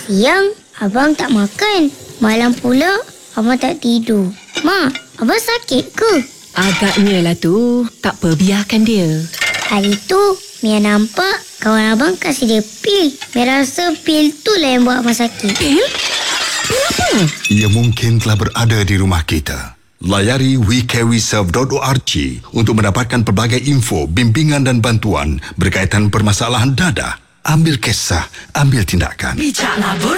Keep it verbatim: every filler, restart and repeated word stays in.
Siang, abang tak makan. Malam pula, abang tak tidur. Mak, abang sakit ke? Agaknya lah tu. Tak apa, biarkan dia. Hari tu, Mia nampak kawan abang kasih dia pil. Mia rasa pil tu lah yang buat abang sakit. Pil? Pil apa? Ia mungkin telah berada di rumah kita. Layari we carry serve dot org untuk mendapatkan pelbagai info, bimbingan dan bantuan berkaitan permasalahan dadah. Ambil kisah, ambil tindakan. Bijaklah